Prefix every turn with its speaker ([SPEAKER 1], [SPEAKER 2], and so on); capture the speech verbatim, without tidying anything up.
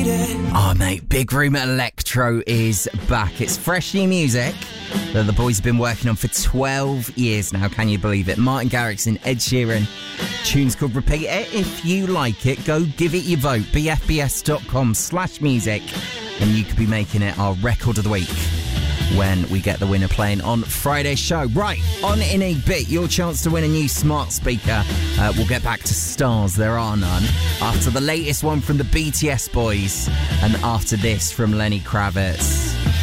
[SPEAKER 1] Oh, mate, Big Room Electro is back. It's fresh new music that the boys have been working on for twelve years now. Can you believe it? Martin Garrix and Ed Sheeran. Tune's called Repeat It. If you like it, go give it your vote. b f b s dot com slash music. And you could be making it our record of the week when we get the winner playing on Friday's show. Right, on in a bit, your chance to win a new smart speaker. Uh, we'll get back to stars, there are none, after the latest one from the B T S boys, and after this from Lenny Kravitz.